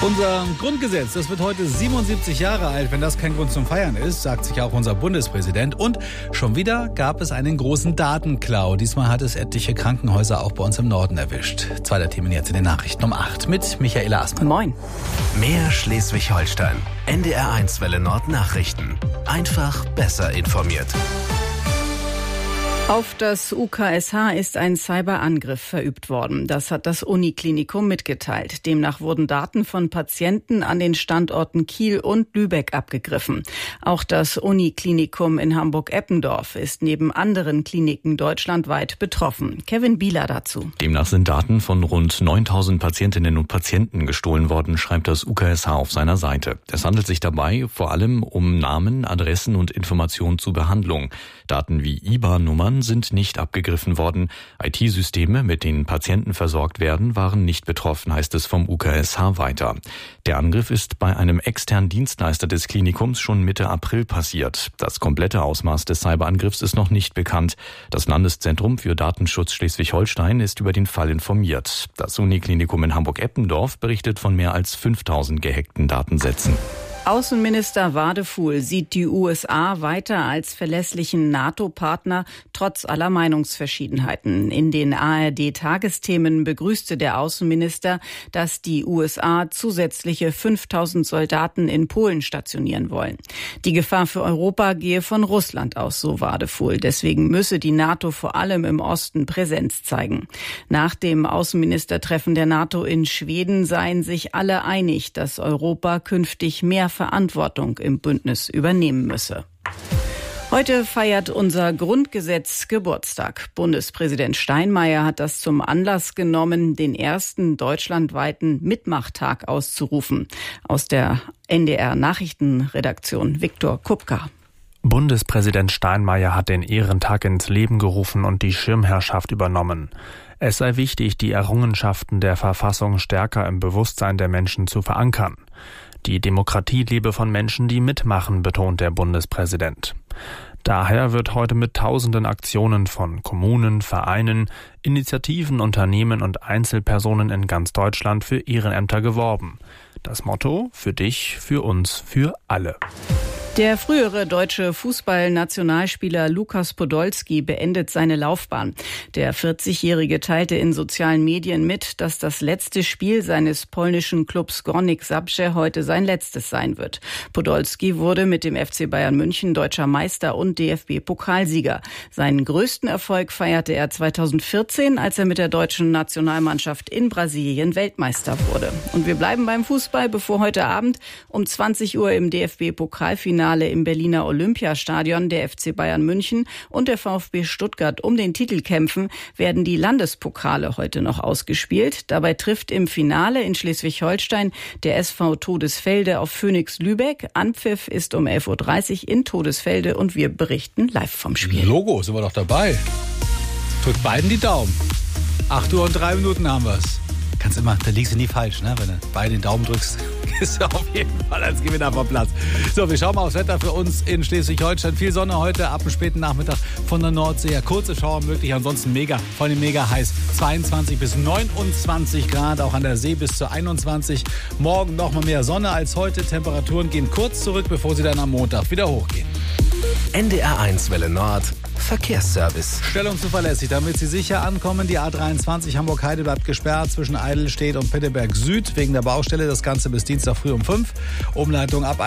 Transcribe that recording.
Unser Grundgesetz, das wird heute 77 Jahre alt. Wenn das kein Grund zum Feiern ist, sagt sich auch unser Bundespräsident. Und schon wieder gab es einen großen Datenklau. Diesmal hat es etliche Krankenhäuser auch bei uns im Norden erwischt. Zweiter Themen jetzt in den Nachrichten um 8 mit Michaela Aßmann. Moin. Mehr Schleswig-Holstein. NDR1 Welle Nord Nachrichten. Einfach besser informiert. Auf das UKSH ist ein Cyberangriff verübt worden. Das hat das Uniklinikum mitgeteilt. Demnach wurden Daten von Patienten an den Standorten Kiel und Lübeck abgegriffen. Auch das Uniklinikum in Hamburg-Eppendorf ist neben anderen Kliniken deutschlandweit betroffen. Kevin Bieler dazu. Demnach sind Daten von rund 9.000 Patientinnen und Patienten gestohlen worden, schreibt das UKSH auf seiner Seite. Es handelt sich dabei vor allem um Namen, Adressen und Informationen zur Behandlung. Daten wie IBAN-Nummern sind nicht abgegriffen worden. IT-Systeme, mit denen Patienten versorgt werden, waren nicht betroffen, heißt es vom UKSH weiter. Der Angriff ist bei einem externen Dienstleister des Klinikums schon Mitte April passiert. Das komplette Ausmaß des Cyberangriffs ist noch nicht bekannt. Das Landeszentrum für Datenschutz Schleswig-Holstein ist über den Fall informiert. Das Uniklinikum in Hamburg-Eppendorf berichtet von mehr als 5.000 gehackten Datensätzen. Außenminister Wadefuhl sieht die USA weiter als verlässlichen NATO-Partner trotz aller Meinungsverschiedenheiten. In den ARD-Tagesthemen begrüßte der Außenminister, dass die USA zusätzliche 5.000 Soldaten in Polen stationieren wollen. Die Gefahr für Europa gehe von Russland aus, so Wadefuhl. Deswegen müsse die NATO vor allem im Osten Präsenz zeigen. Nach dem Außenministertreffen der NATO in Schweden seien sich alle einig, dass Europa künftig mehr Verantwortung im Bündnis übernehmen müsse. Heute feiert unser Grundgesetz Geburtstag. Bundespräsident Steinmeier hat das zum Anlass genommen, den ersten deutschlandweiten Mitmachtag auszurufen. Aus der NDR-Nachrichtenredaktion Viktor Kupka. Bundespräsident Steinmeier hat den Ehrentag ins Leben gerufen und die Schirmherrschaft übernommen. Es sei wichtig, die Errungenschaften der Verfassung stärker im Bewusstsein der Menschen zu verankern. Die Demokratie lebe von Menschen, die mitmachen, betont der Bundespräsident. Daher wird heute mit tausenden Aktionen von Kommunen, Vereinen, Initiativen, Unternehmen und Einzelpersonen in ganz Deutschland für Ehrenämter geworben. Das Motto: für dich, für uns, für alle. Der frühere deutsche Fußballnationalspieler Lukas Podolski beendet seine Laufbahn. Der 40-Jährige teilte in sozialen Medien mit, dass das letzte Spiel seines polnischen Clubs Górnik Zabrze heute sein letztes sein wird. Podolski wurde mit dem FC Bayern München deutscher Meister und DFB-Pokalsieger. Seinen größten Erfolg feierte er 2014, als er mit der deutschen Nationalmannschaft in Brasilien Weltmeister wurde. Und wir bleiben beim Fußball, bevor heute Abend um 20 Uhr im DFB-Pokalfinale im Berliner Olympiastadion der FC Bayern München und der VfB Stuttgart um den Titel kämpfen, werden die Landespokale heute noch ausgespielt. Dabei trifft im Finale in Schleswig-Holstein der SV Todesfelde auf Phoenix Lübeck. Anpfiff ist um 11.30 Uhr in Todesfelde und wir berichten live vom Spiel. Logo, sind wir doch dabei. Drückt beiden die Daumen. 8 Uhr und 3 Minuten haben wir's. Kannst immer, da liegst du nie falsch, ne? Wenn du beide den Daumen drückst, ist du auf jeden Fall als Gewinner vom Platz. So, wir schauen mal aufs Wetter für uns in Schleswig-Holstein. Viel Sonne heute ab dem späten Nachmittag von der Nordsee. Ja, kurze Schauer möglich, ansonsten mega, vor allem mega heiß. 22 bis 29 Grad, auch an der See bis zu 21. Morgen noch mal mehr Sonne als heute. Temperaturen gehen kurz zurück, bevor sie dann am Montag wieder hochgehen. NDR1 Welle Nord Verkehrsservice. Stellung zuverlässig, damit Sie sicher ankommen. Die A23 Hamburg-Heide bleibt gesperrt zwischen Eidelstedt und Pitteberg Süd wegen der Baustelle. Das Ganze bis Dienstag früh um 5. Umleitung ab